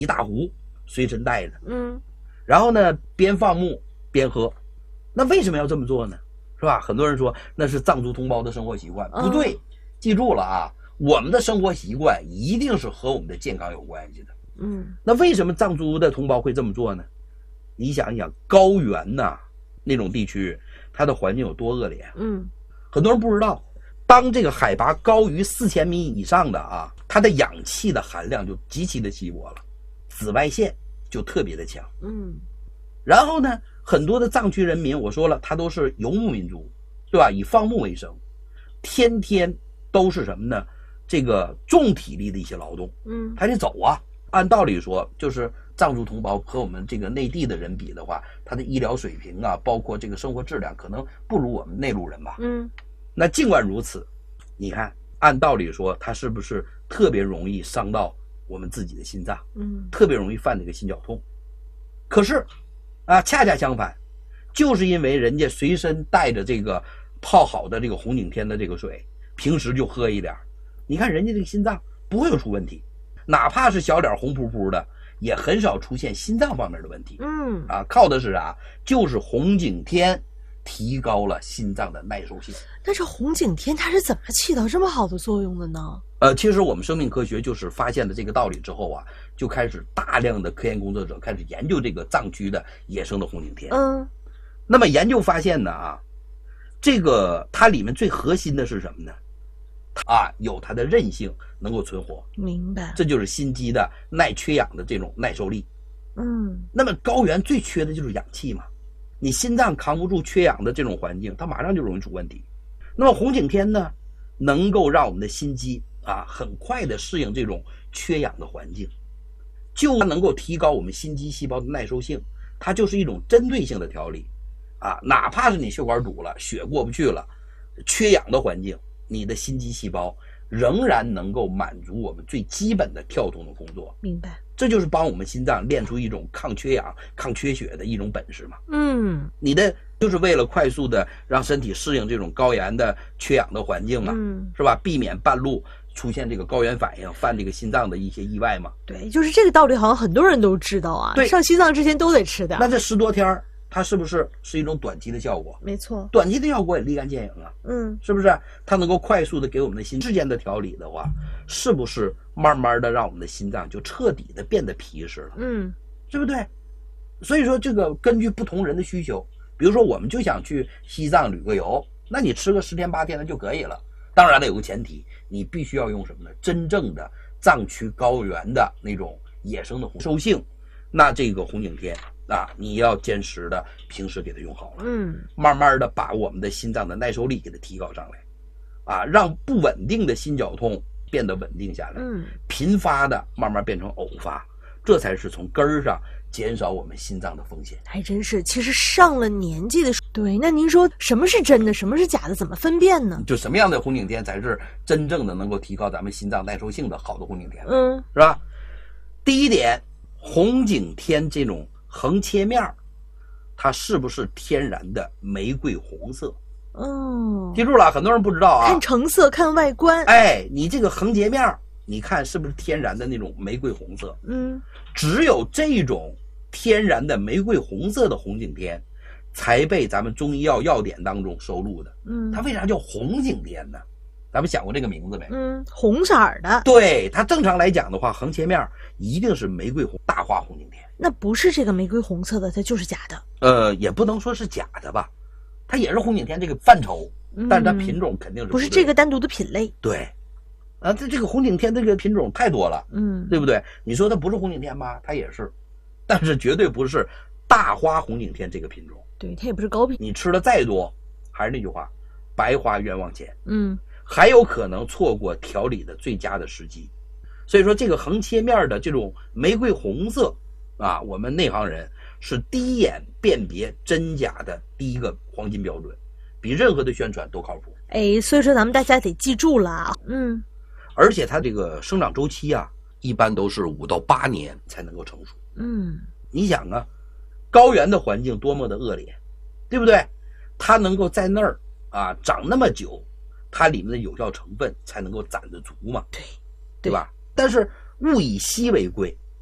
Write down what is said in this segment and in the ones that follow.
一大壶随身带着，然后呢边放牧边喝。那为什么要这么做呢？是吧？很多人说那是藏族同胞的生活习惯，不对，记住了啊，我们的生活习惯一定是和我们的健康有关系的。那为什么藏族的同胞会这么做呢？你想一想，高原呐，那种地区，它的环境有多恶劣啊？很多人不知道，当这个海拔高于4000米以上的啊，它的氧气的含量就极其的稀薄了，紫外线就特别的强。然后呢，很多的藏区人民，我说了，他都是游牧民族，对吧？以放牧为生，天天都是什么呢？这个重体力的一些劳动，他得走啊。按道理说，就是藏族同胞和我们这个内地的人比的话，他的医疗水平啊，包括这个生活质量，可能不如我们内陆人吧。那尽管如此，你看，按道理说，他是不是特别容易伤到我们自己的心脏？特别容易犯这个心绞痛。可是，啊，恰恰相反，就是因为人家随身带着这个泡好的这个红景天的这个水，平时就喝一点，你看人家这个心脏不会有出问题。哪怕是小脸红扑扑的，也很少出现心脏方面的问题。靠的是啥？就是红景天提高了心脏的耐受性。 那这红景天它是怎么起到这么好的作用的呢？ 其实我们生命科学就是发现了这个道理之后啊，就开始大量的科研工作者开始研究这个藏区的野生的红景天。那么研究发现呢啊，这个它里面最核心的是什么呢？有它的韧性能够存活， 明白？这就是心肌的耐缺氧的这种耐受力。那么高原最缺的就是氧气嘛，你心脏扛不住缺氧的这种环境，它马上就容易出问题。那么红景天呢，能够让我们的心肌很快的适应这种缺氧的环境，就能够提高我们心肌细胞的耐受性。它就是一种针对性的调理哪怕是你血管堵了，血过不去了，缺氧的环境，你的心肌细胞仍然能够满足我们最基本的跳动的工作。 明白？ 这就是帮我们心脏练出一种抗缺氧、抗缺血的一种本事嘛。你的就是为了快速的让身体适应这种高原的缺氧的环境嘛，是吧？避免半路出现这个高原反应，犯这个心脏的一些意外嘛。 对，就是这个道理，好像很多人都知道啊。 对， 上西藏之前都得吃的。 那这10多天它是不是一种短期的效果？ 没错， 短期的效果也立竿见影啊。是不是？它能够快速的给我们的心之间的调理的话，是不是慢慢的让我们的心脏就彻底的变得皮实了？对不对？所以说这个根据不同人的需求，比如说我们就想去西藏旅个游，那你吃个10天8天的就可以了。当然了，有个前提，你必须要用什么呢？真正的藏区高原的那种野生的红收性，那这个红景天你要坚持的平时给它用好了，慢慢的把我们的心脏的耐受力给它提高上来，让不稳定的心绞痛变得稳定下来，频发的慢慢变成偶发，这才是从根儿上减少我们心脏的风险。 还真是，其实上了年纪的，对，那您说什么是真的，什么是假的，怎么分辨呢？ 就什么样的红景天才是真正的能够提高咱们心脏耐受性的好的红景天，是吧？第一点，红景天这种横切面，它是不是天然的玫瑰红色？记住了，很多人不知道看成色，看外观。 你这个横截面，你看是不是天然的那种玫瑰红色？只有这种天然的玫瑰红色的红景天，才被咱们中医药药典当中收录的。它为啥叫红景天呢？咱们想过这个名字没？ 红色的。 对，它正常来讲的话，横切面一定是玫瑰红大花红景天。 那不是这个玫瑰红色的，它就是假的。 也不能说是假的吧，它也是红景天这个范畴，但是它品种肯定是不是这个单独的品类。 对，这个红景天这个品种太多了，对不对？你说它不是红景天吗？它也是，但是绝对不是大花红景天这个品种。 对，它也不是高品。 你吃的再多，还是那句话，白花冤枉钱。还有可能错过调理的最佳的时机。所以说这个横切面的这种玫瑰红色我们内行人是第一眼辨别真假的第一个黄金标准，比任何的宣传都靠谱。 所以说咱们大家得记住了。 而且它这个生长周期一般都是5到8年才能够成熟。你想高原的环境多么的恶劣，对不对？它能够在那儿长那么久，它里面的有效成分才能够攒得足嘛，对吧？但是物以稀为贵，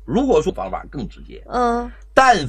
如果说方法更直接， 嗯， 但